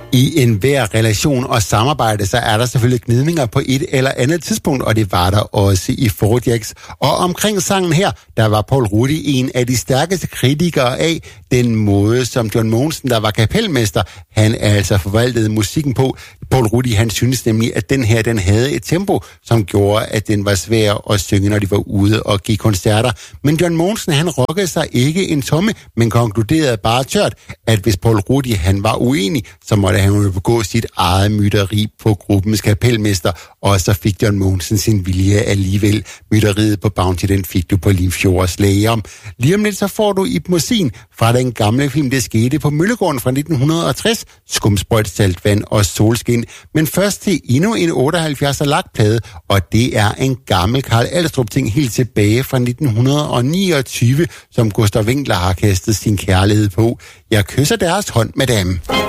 I enhver relation og samarbejde, så er der selvfølgelig gnidninger på et eller andet tidspunkt, og det var der også i Fort Jacks. Og omkring sangen her, der var Poul Rudi en af de stærkeste kritikere af den måde, som John Mogensen, der var kapelmester, han altså forvaltede musikken på. Poul Rudi, han synes nemlig, at den her, den havde et tempo, som gjorde, at den var svær at synge, når de var ude og give koncerter. Men John Mogensen, han rokkede sig ikke en tomme, men konkluderede bare tørt, at hvis Poul Rudi, han var uenig, så måtte han jo begå sit eget mytteri på gruppens kapelmester, og så fik John Mogensen sin vilje alligevel. Mytteriet på Bounty, den fik du på Limfjords Læger. Lige om lidt, så får du Ib Mossin fra den gamle film, Det skete på Møllegården fra 1960, Skumsprøjt, saltvand og solskin. Men først til endnu en 78'er lakplade, og det er en gammel Carl Alstrup-ting helt tilbage fra 1929, som Gustav Winkler har kastet sin kærlighed på. Jeg kysser deres hånd, madame.